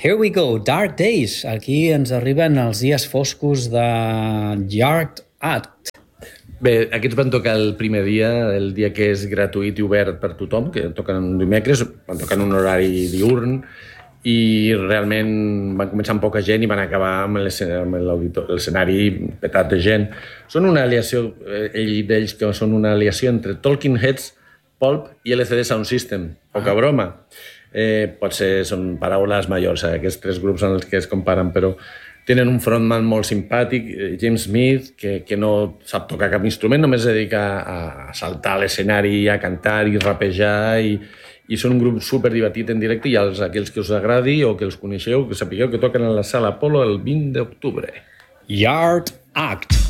Here we go, Dark Days. Aquí ens arriben els dies foscos de Yard Act. Bé, aquests van tocar el primer dia, el dia que és gratuït i obert per tothom, que toquen dimecres, van tocar en un horari diurn, i realment van començar amb poca gent i van acabar amb l'escenari petat de gent. Són una aliació, ell d'ells que són una aliació entre Talking Heads, Pulp i LCD Sound System. Poca broma. Potser són paraules majors, aquests tres grups en els que es comparen, però tenen un frontman molt simpàtic, James Smith, que no sap tocar cap instrument, només es dedica a saltar a l'escenari, a cantar i rapejar, i són un grup superdivertit en directe, i aquells que us agradi o que els coneixeu, que sapigueu que toquen a la Sala Apolo el 20 d'octubre. Yard Act.